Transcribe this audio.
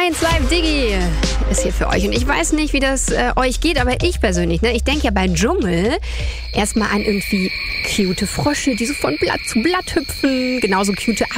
1 Live Diggi ist hier für euch. Und ich weiß nicht, wie das euch geht, aber ich persönlich, ich denke ja beim Dschungel erstmal an irgendwie cute Frösche, die so von Blatt zu Blatt hüpfen. Genauso cute